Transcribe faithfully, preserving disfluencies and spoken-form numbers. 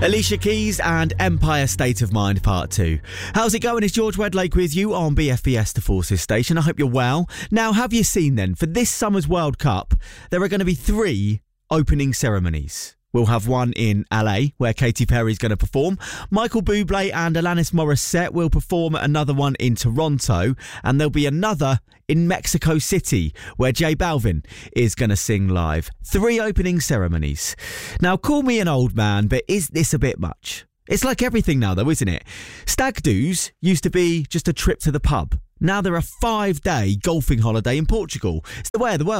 Alicia Keys and Empire State of Mind Part two. How's it going? It's George Wedlake with you on B F B S The Forces Station. I hope you're well. Now, have you seen then, for this summer's World Cup, there are going to be three opening ceremonies. We'll have one in L A, where Katy Perry's going to perform. Michael Bublé and Alanis Morissette will perform at another one in Toronto. And there'll be another in Mexico City, where J Balvin is going to sing live. Three opening ceremonies. Now, call me an old man, but is this a bit much? It's like everything now, though, isn't it? Stag do's used to be just a trip to the pub. Now they're a five-day golfing holiday in Portugal. It's the way of the world.